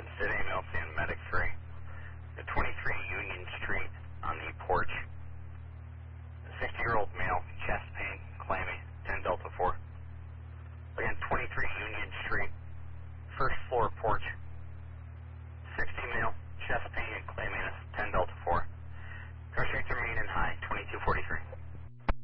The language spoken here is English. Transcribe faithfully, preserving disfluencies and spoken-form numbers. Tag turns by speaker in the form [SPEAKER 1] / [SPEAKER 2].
[SPEAKER 1] Sid A M L C and Medic three. At twenty-three Union Street.